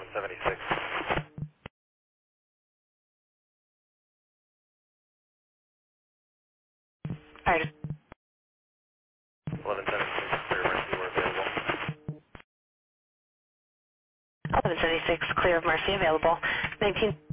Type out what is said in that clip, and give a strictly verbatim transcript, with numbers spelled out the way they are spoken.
seventy-six. All right. eleven seventy-six, clear Mercy, we're available. eleven seventy-six, clear of Mercy available. nineteen